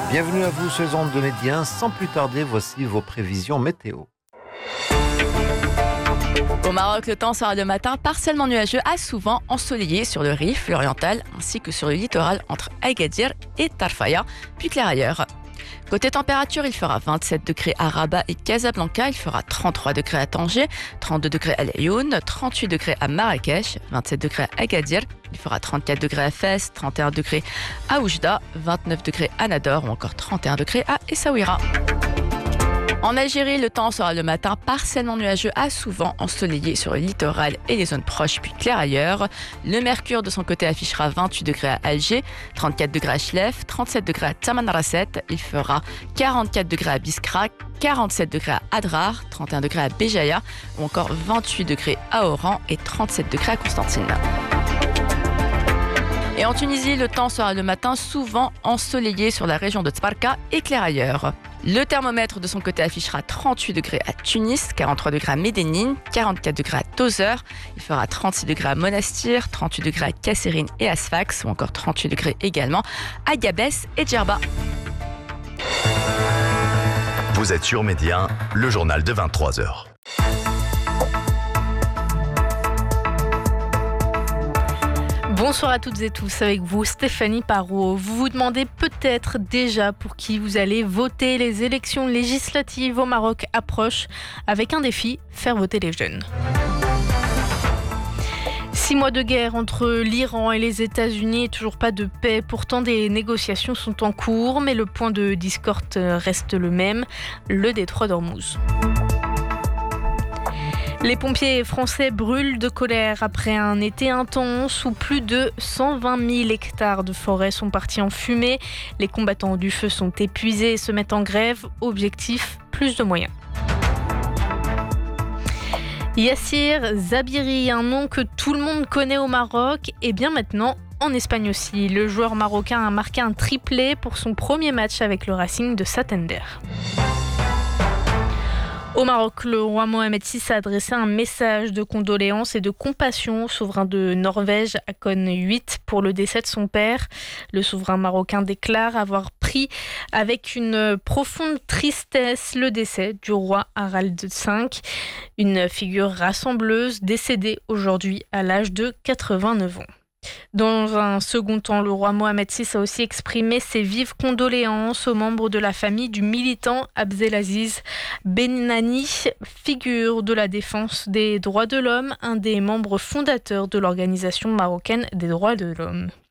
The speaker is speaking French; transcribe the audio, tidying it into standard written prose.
Bienvenue à vous sur les ondes de Médien. Sans plus tarder, voici vos prévisions météo. Au Maroc, le temps sera le matin partiellement nuageux à souvent ensoleillé sur le Rif, l'Oriental, ainsi que sur le littoral entre Agadir et Tarfaya, puis clair ailleurs. Côté température, il fera 27 degrés à Rabat et Casablanca, il fera 33 degrés à Tanger, 32 degrés à Laayoune, 38 degrés à Marrakech, 27 degrés à Agadir, il fera 34 degrés à Fès, 31 degrés à Oujda, 29 degrés à Nador ou encore 31 degrés à Essaouira. En Algérie, le temps sera le matin partiellement nuageux à souvent ensoleillé sur le littoral et les zones proches puis clair ailleurs. Le mercure de son côté affichera 28 degrés à Alger, 34 degrés à Chlef, 37 degrés à Tamanrasset, il fera 44 degrés à Biskra, 47 degrés à Adrar, 31 degrés à Béjaïa ou encore 28 degrés à Oran et 37 degrés à Constantine. Et en Tunisie, le temps sera le matin souvent ensoleillé sur la région de Tbarka et clair ailleurs. Le thermomètre de son côté affichera 38 degrés à Tunis, 43 degrés à Médénine, 44 degrés à Tozeur, il fera 36 degrés à Monastir, 38 degrés à Kasserine et à Sfax ou encore 38 degrés également à Gabès et Djerba. Vous êtes sur Médien, le journal de 23h. Bonsoir à toutes et tous, avec vous Stéphanie Parot. Vous vous demandez peut-être déjà pour qui vous allez voter. Les élections législatives au Maroc approchent avec un défi, faire voter les jeunes. 6 mois de guerre entre l'Iran et les États-Unis et toujours pas de paix. Pourtant, des négociations sont en cours, mais le point de discorde reste le même, le détroit d'Ormuz. Les pompiers français brûlent de colère après un été intense où plus de 120 000 hectares de forêt sont partis en fumée. Les combattants du feu sont épuisés et se mettent en grève. Objectif, plus de moyens. Yassir Zabiri, un nom que tout le monde connaît au Maroc, et bien maintenant en Espagne aussi. Le joueur marocain a marqué un triplé pour son premier match avec le Racing de Santander. Au Maroc, le roi Mohamed VI a adressé un message de condoléances et de compassion au souverain de Norvège, Haakon VIII, pour le décès de son père. Le souverain marocain déclare avoir pris avec une profonde tristesse le décès du roi Harald V, une figure rassembleuse décédée aujourd'hui à l'âge de 89 ans. Dans un second temps, le roi Mohamed VI a aussi exprimé ses vives condoléances aux membres de la famille du militant Abdelaziz Benani, figure de la défense des droits de l'homme, un des membres fondateurs de l'Organisation marocaine des droits de l'homme.